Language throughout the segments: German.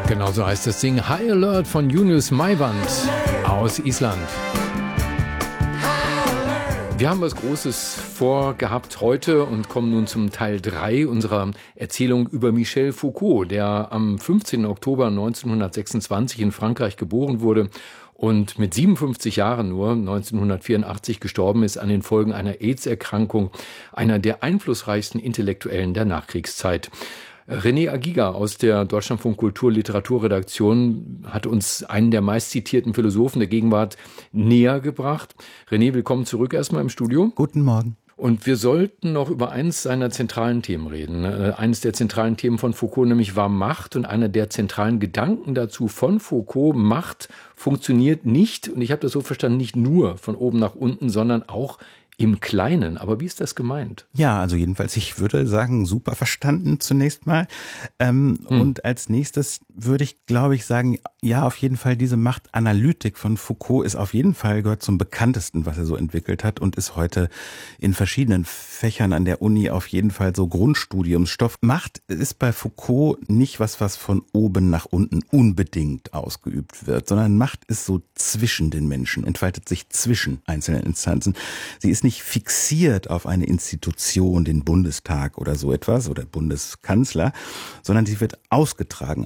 Genau so heißt das Ding. High Alert von Junius Maiwand aus Island. Wir haben was Großes vorgehabt heute und kommen nun zum Teil 3 unserer Erzählung über Michel Foucault, der am 15. Oktober 1926 in Frankreich geboren wurde und mit 57 Jahren nur 1984 gestorben ist an den Folgen einer AIDS-Erkrankung, einer der einflussreichsten Intellektuellen der Nachkriegszeit. René Agiga aus der Deutschlandfunk Kultur-Literaturredaktion hat uns einen der meistzitierten Philosophen der Gegenwart näher gebracht. René, willkommen zurück erstmal im Studio. Guten Morgen. Und wir sollten noch über eines seiner zentralen Themen reden. Eines der zentralen Themen von Foucault nämlich war Macht, und einer der zentralen Gedanken dazu von Foucault: Macht funktioniert nicht, und ich habe das so verstanden, nicht nur von oben nach unten, sondern auch im Kleinen. Aber wie ist das gemeint? Ja, also jedenfalls, ich würde sagen, super verstanden zunächst mal. Und als nächstes würde ich, glaube ich, sagen, ja, auf jeden Fall diese Machtanalytik von Foucault ist auf jeden Fall, gehört zum bekanntesten, was er so entwickelt hat, und ist heute in verschiedenen Fächern an der Uni auf jeden Fall so Grundstudiumsstoff. Macht ist bei Foucault nicht was von oben nach unten unbedingt ausgeübt wird, sondern Macht ist so zwischen den Menschen, entfaltet sich zwischen einzelnen Instanzen. Sie ist nicht fixiert auf eine Institution, den Bundestag oder so etwas oder Bundeskanzler, sondern sie wird ausgetragen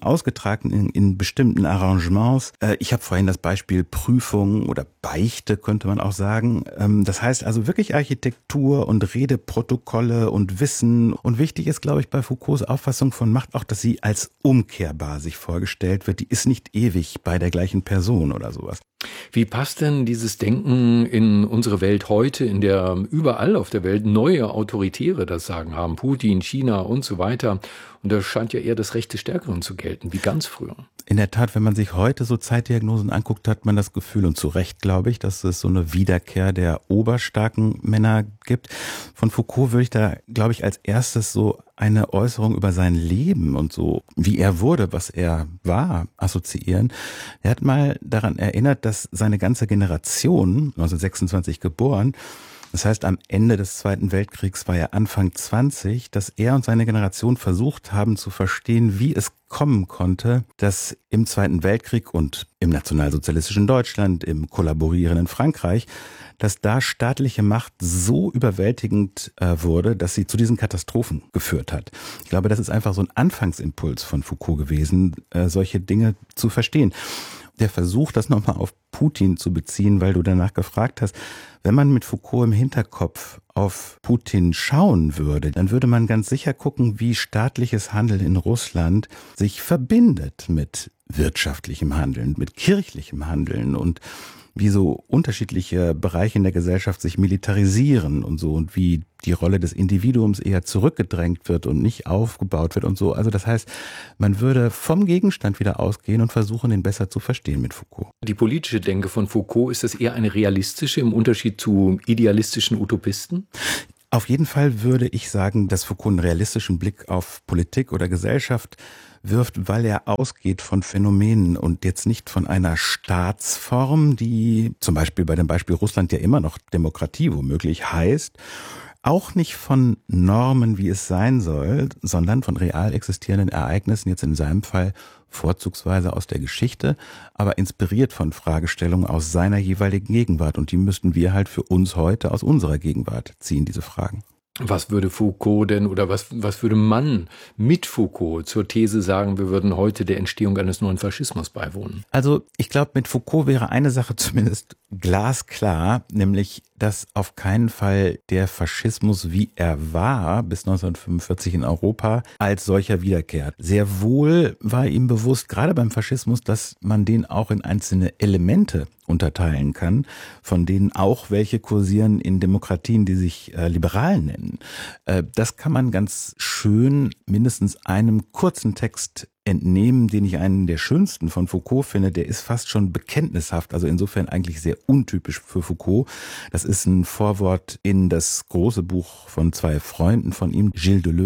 in bestimmten Arrangements. Ich habe vorhin das Beispiel Prüfung oder Beichte, könnte man auch sagen. Das heißt also wirklich Architektur und Redeprotokolle und Wissen. Und wichtig ist, glaube ich, bei Foucaults Auffassung von Macht auch, dass sie als umkehrbar sich vorgestellt wird. Die ist nicht ewig bei der gleichen Person oder sowas. Wie passt denn dieses Denken in unsere Welt heute, in der überall auf der Welt neue Autoritäre das Sagen haben? Putin, China und so weiter. Und da scheint ja eher das Recht des Stärkeren zu gelten, wie ganz früher. In der Tat, wenn man sich heute so Zeitdiagnosen anguckt, hat man das Gefühl, und zu Recht, glaube ich, dass es so eine Wiederkehr der oberstarken Männer gibt. Von Foucault würde ich da, glaube ich, als erstes so eine Äußerung über sein Leben und so, wie er wurde, was er war, assoziieren. Er hat mal daran erinnert, dass seine ganze Generation, 1926 geboren, das heißt, am Ende des Zweiten Weltkriegs war er Anfang 20, dass er und seine Generation versucht haben zu verstehen, wie es kommen konnte, dass im Zweiten Weltkrieg und im nationalsozialistischen Deutschland, im kollaborierenden Frankreich, dass da staatliche Macht so überwältigend wurde, dass sie zu diesen Katastrophen geführt hat. Ich glaube, das ist einfach so ein Anfangsimpuls von Foucault gewesen, solche Dinge zu verstehen. Der Versuch, das nochmal auf Putin zu beziehen, weil du danach gefragt hast, wenn man mit Foucault im Hinterkopf auf Putin schauen würde, dann würde man ganz sicher gucken, wie staatliches Handeln in Russland sich verbindet mit wirtschaftlichem Handeln, mit kirchlichem Handeln und wie so unterschiedliche Bereiche in der Gesellschaft sich militarisieren und so, und wie die Rolle des Individuums eher zurückgedrängt wird und nicht aufgebaut wird und so. Also das heißt, man würde vom Gegenstand wieder ausgehen und versuchen, den besser zu verstehen mit Foucault. Die politische Denke von Foucault, ist das eher eine realistische im Unterschied zu idealistischen Utopisten? Auf jeden Fall würde ich sagen, dass Foucault einen realistischen Blick auf Politik oder Gesellschaft wirft, weil er ausgeht von Phänomenen und jetzt nicht von einer Staatsform, die zum Beispiel bei dem Beispiel Russland ja immer noch Demokratie womöglich heißt, auch nicht von Normen, wie es sein soll, sondern von real existierenden Ereignissen, jetzt in seinem Fall vorzugsweise aus der Geschichte, aber inspiriert von Fragestellungen aus seiner jeweiligen Gegenwart. Und die müssten wir halt für uns heute aus unserer Gegenwart ziehen, diese Fragen. Was würde Foucault denn, oder was würde man mit Foucault zur These sagen, wir würden heute der Entstehung eines neuen Faschismus beiwohnen? Also ich glaube, mit Foucault wäre eine Sache zumindest glasklar, nämlich, dass auf keinen Fall der Faschismus, wie er war, bis 1945 in Europa, als solcher wiederkehrt. Sehr wohl war ihm bewusst, gerade beim Faschismus, dass man den auch in einzelne Elemente unterteilen kann, von denen auch welche kursieren in Demokratien, die sich liberal nennen. Das kann man ganz schön mindestens einem kurzen Text entnehmen, den ich einen der schönsten von Foucault finde. Der ist fast schon bekenntnishaft, also insofern eigentlich sehr untypisch für Foucault. Das ist ein Vorwort in das große Buch von 2 Freunden von ihm, Gilles Deleuze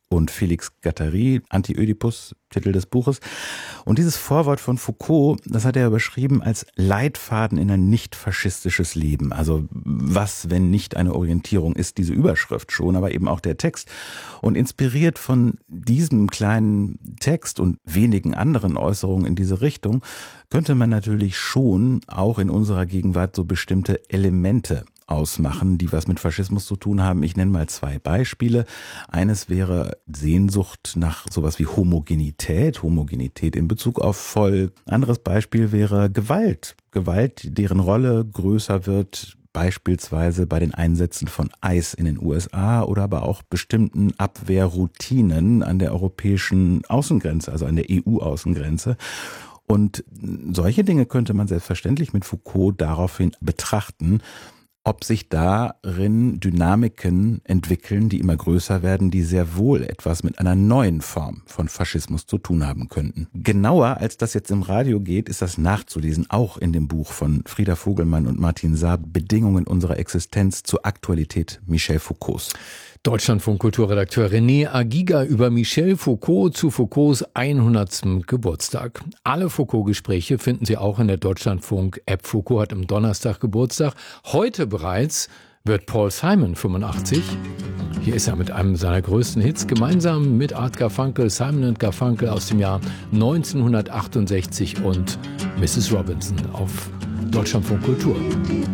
und Félix Guattari, Anti-Ödipus, Titel des Buches. Und dieses Vorwort von Foucault, das hat er überschrieben als Leitfaden in ein nicht-faschistisches Leben. Also was, wenn nicht eine Orientierung ist, diese Überschrift schon, aber eben auch der Text. Und inspiriert von diesem kleinen Text und wenigen anderen Äußerungen in diese Richtung, könnte man natürlich schon auch in unserer Gegenwart so bestimmte Elemente ausmachen, die was mit Faschismus zu tun haben. Ich nenne mal 2 Beispiele. Eines wäre Sehnsucht nach sowas wie Homogenität in Bezug auf Volk. Anderes Beispiel wäre Gewalt, deren Rolle größer wird, beispielsweise bei den Einsätzen von ICE in den USA oder aber auch bestimmten Abwehrroutinen an der europäischen Außengrenze, also an der EU-Außengrenze. Und solche Dinge könnte man selbstverständlich mit Foucault daraufhin betrachten, ob sich darin Dynamiken entwickeln, die immer größer werden, die sehr wohl etwas mit einer neuen Form von Faschismus zu tun haben könnten. Genauer als das jetzt im Radio geht, ist das nachzulesen, auch in dem Buch von Frieda Vogelmann und Martin Saar, Bedingungen unserer Existenz zur Aktualität Michel Foucaults. Deutschlandfunk-Kulturredakteur René Agiga über Michel Foucault zu Foucaults 100. Geburtstag. Alle Foucault-Gespräche finden Sie auch in der Deutschlandfunk-App. Foucault hat am Donnerstag Geburtstag. Heute bereits wird Paul Simon 85. Hier ist er mit einem seiner größten Hits gemeinsam mit Art Garfunkel, Simon & Garfunkel aus dem Jahr 1968 und Mrs. Robinson auf Deutschlandfunk Kultur.